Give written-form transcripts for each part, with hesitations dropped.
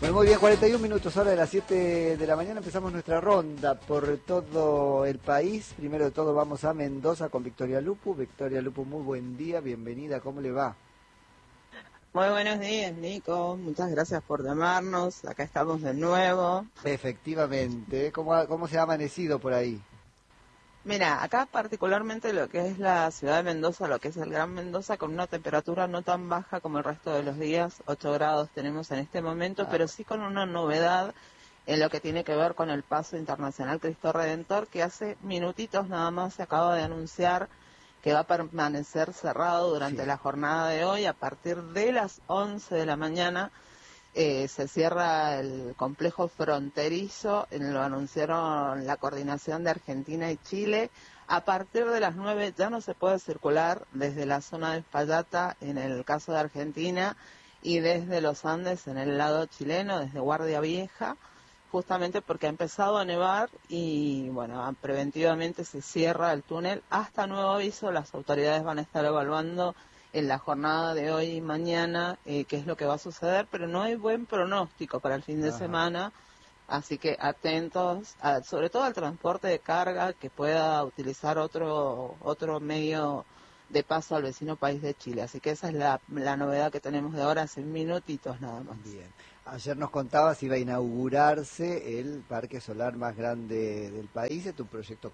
Bueno, muy bien, 41 minutos, hora de las 7 de la mañana, empezamos nuestra ronda por todo el país. Primero de todo vamos a Mendoza con Victoria Lupu. Victoria Lupu, muy buen día, bienvenida, ¿cómo le va? Muy buenos días, Nico. Muchas gracias por llamarnos. Acá estamos de nuevo. Efectivamente, ¿cómo se ha amanecido por ahí? Mira, acá particularmente lo que es la ciudad de Mendoza, lo que es el Gran Mendoza, con una temperatura no tan baja como el resto de los días, 8 grados tenemos en este momento, pero sí con una novedad en lo que tiene que ver con el Paso Internacional Cristo Redentor, que hace minutitos nada más se acaba de anunciar que va a permanecer cerrado durante la jornada de hoy a partir de las 11 de la mañana. Se cierra el complejo fronterizo, lo anunciaron la coordinación de Argentina y Chile. A partir de las 9 ya no se puede circular desde la zona de Uspallata en el caso de Argentina y desde los Andes en el lado chileno, desde Guardia Vieja, justamente porque ha empezado a nevar y bueno, preventivamente se cierra el túnel hasta nuevo aviso. Las autoridades van a estar evaluando en la jornada de hoy y mañana qué es lo que va a suceder, pero no hay buen pronóstico para el fin de semana, así que atentos, sobre todo al transporte de carga que pueda utilizar otro medio de paso al vecino país de Chile. Así que esa es la novedad que tenemos de ahora, hace minutitos nada más. Bien. Ayer nos contabas iba a inaugurarse el parque solar más grande del país, es un proyecto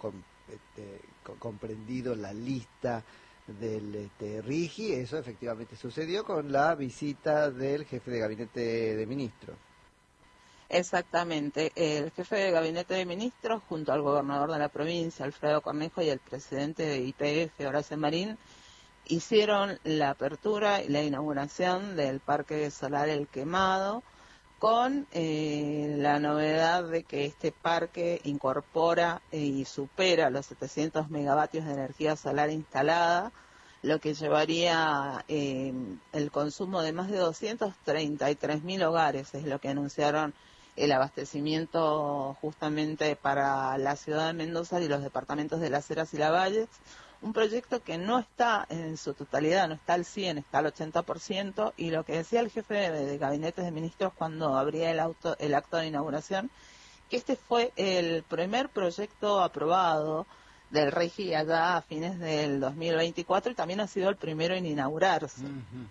comprendido en la lista del RIGI. Eso efectivamente sucedió con la visita del jefe de gabinete de ministros. Exactamente, el jefe de gabinete de ministros junto al gobernador de la provincia, Alfredo Cornejo, y el presidente de YPF, Horacio Marín, hicieron la apertura y la inauguración del Parque Solar El Quemado, con la novedad de que este parque incorpora y supera los 700 megavatios de energía solar instalada, lo que llevaría el consumo de más de 233.000 hogares, es lo que anunciaron el abastecimiento justamente para la ciudad de Mendoza y los departamentos de Las Heras y Lavalles. Un proyecto que no está en su totalidad, no está al 100, está al 80%, y lo que decía el jefe de gabinetes de ministros cuando abría el acto de inauguración, que este fue el primer proyecto aprobado del RIGI allá a fines del 2024 y también ha sido el primero en inaugurarse.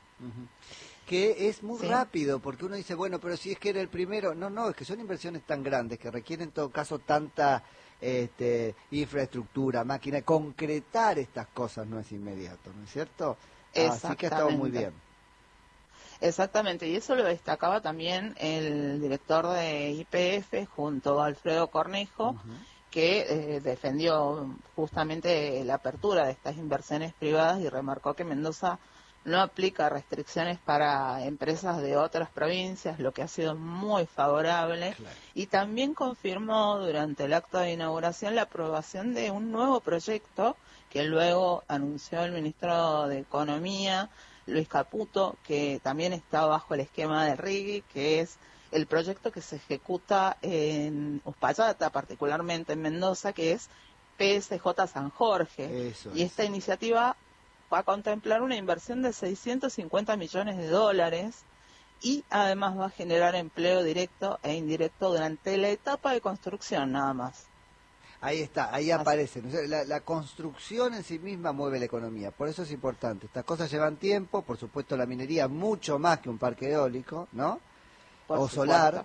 Que es muy rápido, porque uno dice, bueno, pero si es que era el primero, no, es que son inversiones tan grandes que requieren en todo caso tanta infraestructura, máquina, concretar estas cosas no es inmediato, ¿no es cierto? Así que ha estado muy bien. Exactamente, y eso lo destacaba también el director de YPF junto a Alfredo Cornejo, que defendió justamente la apertura de estas inversiones privadas y remarcó que Mendoza no aplica restricciones para empresas de otras provincias, lo que ha sido muy favorable. Claro. Y también confirmó durante el acto de inauguración la aprobación de un nuevo proyecto que luego anunció el ministro de Economía, Luis Caputo, que también está bajo el esquema del RIGI, que es el proyecto que se ejecuta en Uspallata, particularmente en Mendoza, que es PSJ San Jorge. Y esta iniciativa va a contemplar una inversión de 650 millones de dólares y además va a generar empleo directo e indirecto durante la etapa de construcción nada más. Ahí está, ahí aparece. La construcción en sí misma mueve la economía, por eso es importante. Estas cosas llevan tiempo, por supuesto la minería mucho más que un parque eólico, ¿no? O solar,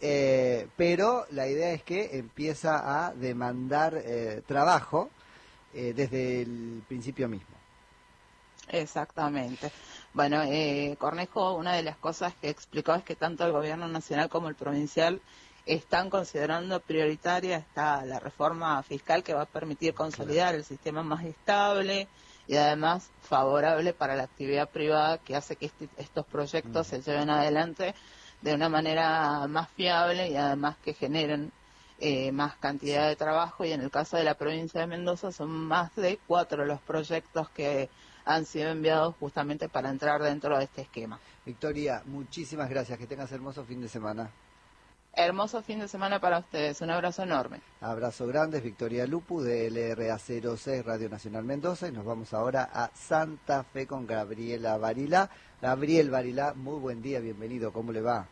pero la idea es que empieza a demandar trabajo desde el principio mismo. Exactamente. Bueno, Cornejo, una de las cosas que explicó es que tanto el gobierno nacional como el provincial están considerando prioritaria la reforma fiscal que va a permitir consolidar el sistema más estable y además favorable para la actividad privada, que hace que estos proyectos se lleven adelante de una manera más fiable y además que generen más cantidad de trabajo. Y en el caso de la provincia de Mendoza son más de 4 los proyectos que han sido enviados justamente para entrar dentro de este esquema. Victoria, muchísimas gracias, que tengas hermoso fin de semana. Hermoso fin de semana para ustedes, un abrazo enorme. Abrazo grande, Victoria Lupu de LRA06 Radio Nacional Mendoza, y nos vamos ahora a Santa Fe con Gabriela Barilá. Gabriel Barilá, muy buen día, bienvenido, ¿cómo le va?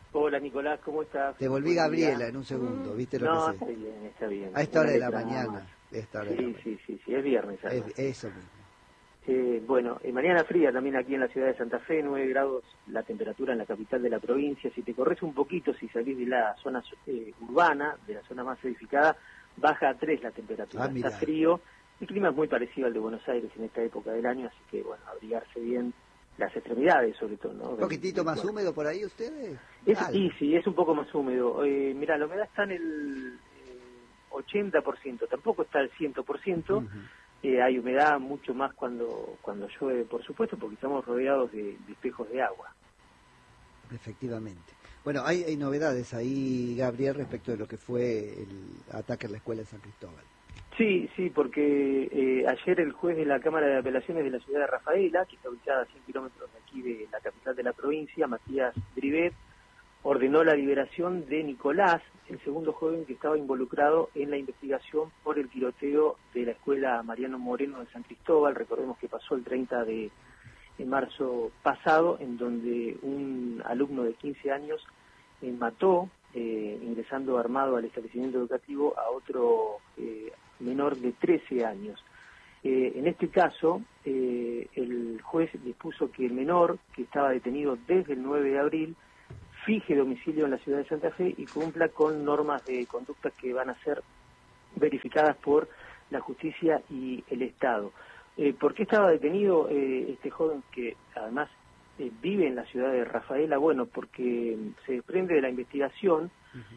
Hola Nicolás, ¿cómo estás? Te volví Gabriela en un segundo, ¿viste lo No, que sé? está bien, está bien. A esta hora Una de la letra mañana. más. Esta hora de la mañana. Sí, es viernes. Eso mismo. Bueno, mañana fría también aquí en la ciudad de Santa Fe, 9 grados la temperatura en la capital de la provincia. Si te corres un poquito, si salís de la zona urbana, de la zona más edificada, baja a 3 la temperatura. Está frío, el clima es muy parecido al de Buenos Aires en esta época del año, así que bueno, abrigarse bien las extremidades sobre todo, ¿no? ¿Un poquitito más húmedo por ahí ustedes? Sí, es un poco más húmedo. Mirá, la humedad está en el 80%, tampoco está al 100%. Hay humedad mucho más cuando llueve, por supuesto, porque estamos rodeados de espejos de agua. Efectivamente. Bueno, hay novedades ahí, Gabriel, respecto de lo que fue el ataque a la escuela de San Cristóbal. Sí, porque ayer el juez de la Cámara de Apelaciones de la ciudad de Rafaela, que está ubicada a 100 kilómetros de aquí de la capital de la provincia, Matías Drivet, ordenó la liberación de Nicolás, el segundo joven que estaba involucrado en la investigación por el tiroteo de la escuela Mariano Moreno de San Cristóbal. Recordemos que pasó el 30 de marzo pasado, en donde un alumno de 15 años mató, ingresando armado al establecimiento educativo, a otro menor de 13 años. En este caso, el juez dispuso que el menor, que estaba detenido desde el 9 de abril, fije domicilio en la ciudad de Santa Fe y cumpla con normas de conducta que van a ser verificadas por la justicia y el Estado. ¿Por qué estaba detenido este joven que además vive en la ciudad de Rafaela? Bueno, porque se desprende de la investigación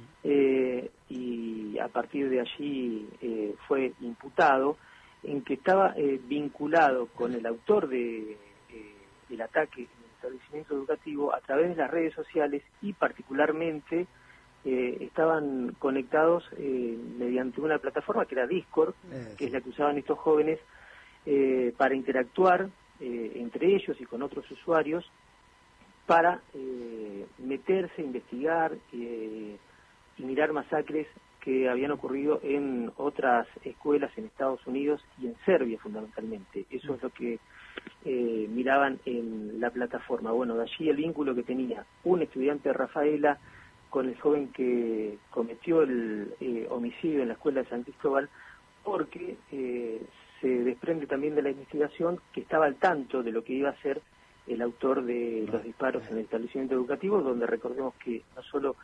y a partir de allí fue imputado en que estaba vinculado con el autor del ataque establecimiento educativo a través de las redes sociales y particularmente estaban conectados mediante una plataforma que era Discord, que es la que usaban estos jóvenes para interactuar entre ellos y con otros usuarios para meterse, investigar y mirar masacres que habían ocurrido en otras escuelas en Estados Unidos y en Serbia fundamentalmente. Eso es lo que miraban en la plataforma. Bueno, de allí el vínculo que tenía un estudiante de Rafaela con el joven que cometió el homicidio en la escuela de San Cristóbal, porque se desprende también de la investigación que estaba al tanto de lo que iba a ser el autor de los disparos en el establecimiento educativo, donde recordemos que no solo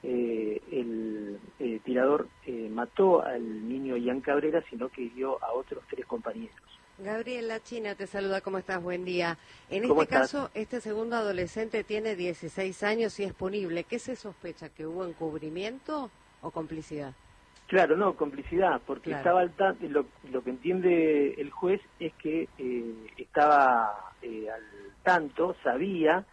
el tirador mató al niño Ian Cabrera, sino que hirió a otros 3 compañeros. Gabriel, la China te saluda, ¿cómo estás? Buen día. En este caso, este segundo adolescente tiene 16 años y es punible. ¿Qué se sospecha? ¿Que hubo encubrimiento o complicidad? Claro, no, complicidad, porque estaba al tanto, lo que entiende el juez es que estaba al tanto, sabía,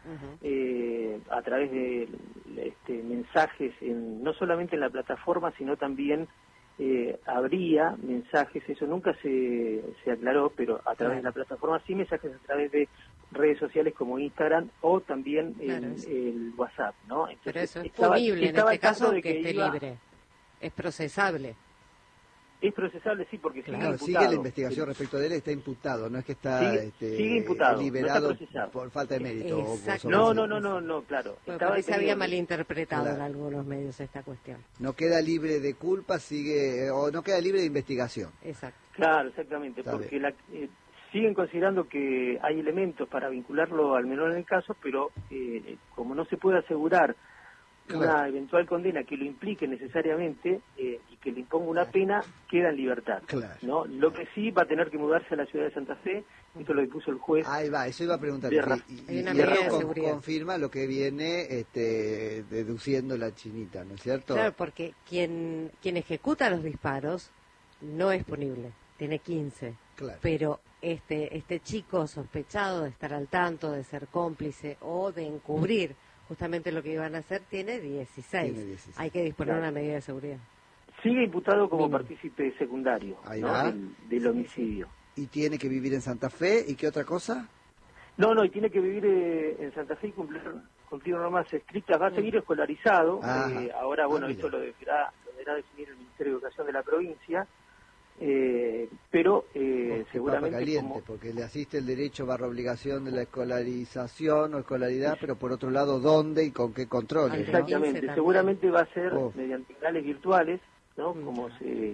a través de mensajes, no solamente en la plataforma, sino también habría mensajes, eso nunca se aclaró, pero a través de la plataforma sí, mensajes a través de redes sociales como Instagram o también el WhatsApp, ¿no? Entonces, pero eso es punible en este caso, aunque esté libre. Es procesable. Es procesable, sí, porque sigue imputado. Sigue la investigación respecto de él, está imputado, no es que está sigue imputado, liberado no por falta de mérito. No, claro. Porque se había malinterpretado en algunos medios esta cuestión. No queda libre de culpa, o no queda libre de investigación. Exacto. Claro, exactamente, porque siguen considerando que hay elementos para vincularlo al menor en el caso, pero como no se puede asegurar una eventual condena que lo implique necesariamente y que le imponga una pena, queda en libertad. ¿No? Lo que sí va a tener que mudarse a la ciudad de Santa Fe, esto lo dispuso el juez. Ahí va, eso iba a preguntar. Hay una medida de seguridad. Confirma lo que viene deduciendo la chinita, ¿no es cierto? Claro, porque quien ejecuta los disparos no es punible, tiene 15. Pero este chico sospechado de estar al tanto, de ser cómplice o de encubrir justamente lo que iban a hacer, tiene 16. Hay que disponer una medida de seguridad. Sigue imputado como partícipe secundario, ¿no? del homicidio. ¿Y tiene que vivir en Santa Fe? ¿Y qué otra cosa? No, y tiene que vivir en Santa Fe y cumplir normas estrictas. Va a seguir escolarizado. Ahora, bueno, esto lo deberá definir el Ministerio de Educación de la provincia. pero seguramente caliente, porque le asiste el derecho barra obligación de la escolarización o escolaridad, pero por otro lado, ¿dónde y con qué controles? Exactamente, ¿no? Seguramente va a ser mediante canales virtuales, ¿no? Como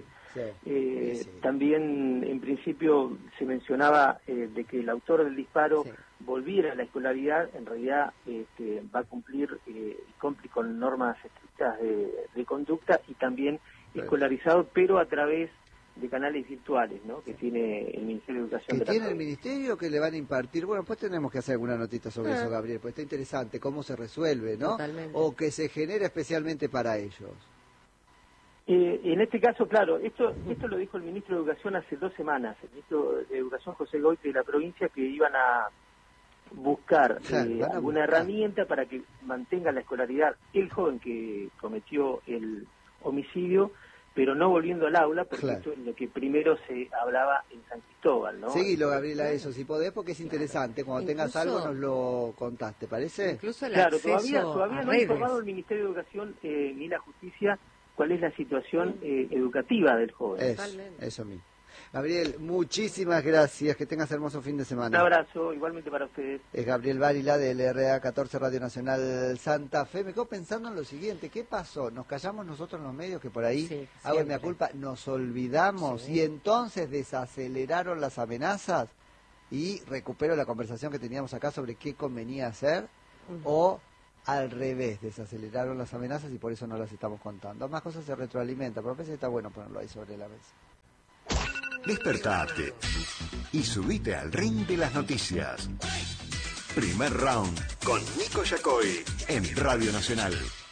también en principio se mencionaba de que el autor del disparo volviera a la escolaridad, en realidad va a cumplir con normas estrictas de conducta y también escolarizado, pero a través de canales virtuales, ¿no? Que tiene el Ministerio de Educación. ¿Que tiene el Ministerio que le van a impartir? Bueno, pues tenemos que hacer alguna notita sobre eso, Gabriel, pues está interesante cómo se resuelve, ¿no? Totalmente. O que se genera especialmente para ellos. En este caso, claro, esto lo dijo el Ministro de Educación hace 2 semanas, el Ministro de Educación José Goite de la provincia, que iban a buscar alguna herramienta para que mantenga la escolaridad el joven que cometió el homicidio, pero no volviendo al aula, porque esto es lo que primero se hablaba en San Cristóbal, ¿no? Seguilo, Gabriela, eso, si podés, porque es interesante. Cuando tengas algo nos lo contás, ¿te parece? Incluso el todavía no ha informado el Ministerio de Educación ni la Justicia cuál es la situación educativa del joven. Eso mismo. Gabriel, muchísimas gracias, que tengas hermoso fin de semana. Un abrazo, igualmente para ustedes. Es Gabriel Varila del RA 14 Radio Nacional Santa Fe. Me quedo pensando en lo siguiente, ¿qué pasó? ¿Nos callamos nosotros en los medios que por ahí, hago mea culpa, nos olvidamos y entonces desaceleraron las amenazas y recupero la conversación que teníamos acá sobre qué convenía hacer o al revés, desaceleraron las amenazas y por eso no las estamos contando? Ambas cosas se retroalimentan, pero a veces está bueno ponerlo ahí sobre la mesa. Despertate y subite al ring de las noticias. Primer round con Nico Yacoy en Radio Nacional.